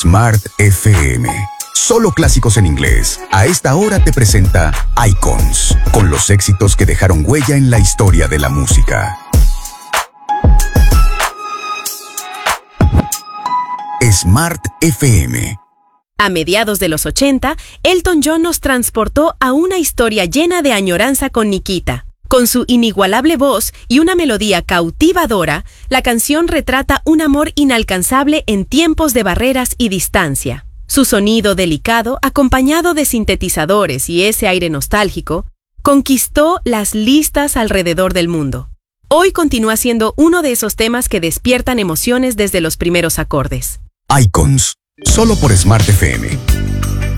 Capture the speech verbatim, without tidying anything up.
Smart F M. Solo clásicos en inglés. A esta hora te presenta Icons, con los éxitos que dejaron huella en la historia de la música. Smart F M. A mediados de los ochenta, Elton John nos transportó a una historia llena de añoranza con Nikita. Con su inigualable voz y una melodía cautivadora, la canción retrata un amor inalcanzable en tiempos de barreras y distancia. Su sonido delicado, acompañado de sintetizadores y ese aire nostálgico, conquistó las listas alrededor del mundo. Hoy continúa siendo uno de esos temas que despiertan emociones desde los primeros acordes. Icons, solo por Smart F M.